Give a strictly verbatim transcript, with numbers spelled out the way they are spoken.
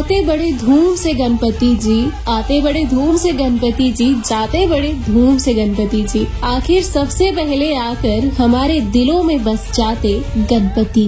आते बड़े धूम से गणपति जी, आते बड़े धूम से गणपति जी, जाते बड़े धूम से गणपति जी। आखिर सबसे पहले आकर हमारे दिलों में बस जाते गणपति।